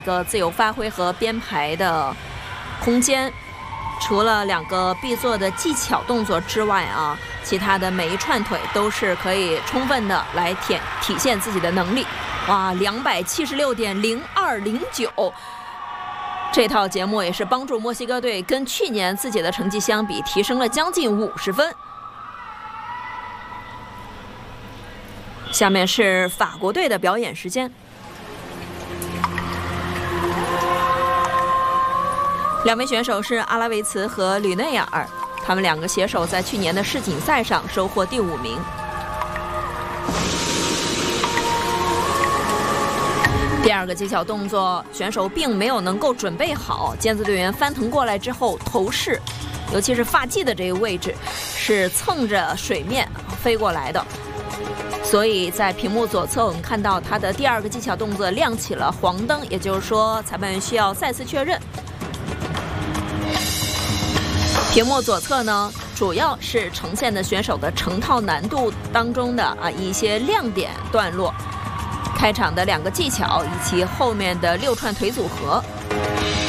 个自由发挥和编排的空间。除了2个必做的技巧动作之外啊，其他的每一串腿都是可以充分的来体现自己的能力。哇，276.0209，这套节目也是帮助墨西哥队跟去年自己的成绩相比提升了将近50分。下面是法国队的表演时间。2位选手是阿拉维茨和吕内尔，他们2个携手在去年的世锦赛上收获第5名。第2个技巧动作，选手并没有能够准备好，毽子队员翻腾过来之后，头饰，尤其是发髻的这个位置，是蹭着水面飞过来的。所以在屏幕左侧，我们看到他的第2个技巧动作亮起了黄灯，也就是说，裁判员需要再次确认。屏幕左侧呢，主要是呈现的选手的成套难度当中的一些亮点段落，开场的2个技巧以及后面的6串腿组合。